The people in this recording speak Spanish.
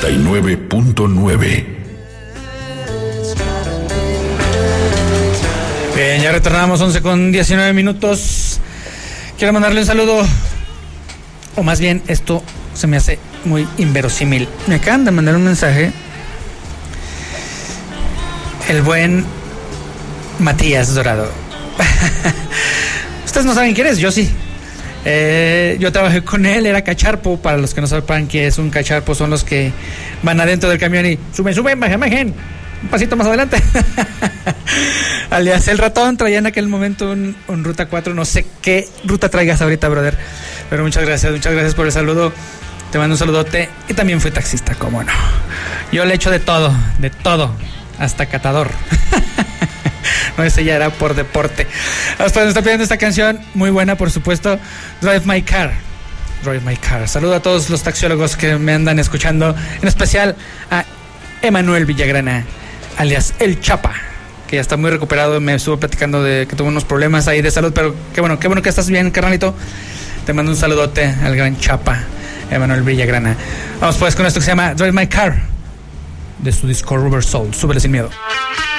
99.9. Bien, ya retornamos 11:19. Quiero mandarle un saludo, o más bien esto se me hace muy inverosímil. Me acaban de mandar un mensaje el buen Matías Dorado. Ustedes no saben quién es, yo sí. Yo trabajé con él, era cacharpo. Para los que no sepan qué es un cacharpo, son los que van adentro del camión y suben, bajen, un pasito más adelante. Alias el ratón. Traía en aquel momento un Ruta 4, no sé qué ruta traigas ahorita, brother, pero muchas gracias por el saludo. Te mando un saludote. Y también fui taxista, cómo no. Yo le echo de todo, hasta catador. No, ese ya era por deporte. Hasta nos está pidiendo esta canción, muy buena, por supuesto. Drive My Car. Saludo a todos los taxiólogos que me andan escuchando, en especial a Emanuel Villagrana, alias El Chapa, que ya está muy recuperado. Me estuvo platicando de que tuvo unos problemas ahí de salud, pero qué bueno que estás bien, carnalito. Te mando un saludote al gran Chapa, Emanuel Villagrana. Vamos pues con esto que se llama Drive My Car, de su disco Rubber Soul. Súbele sin miedo.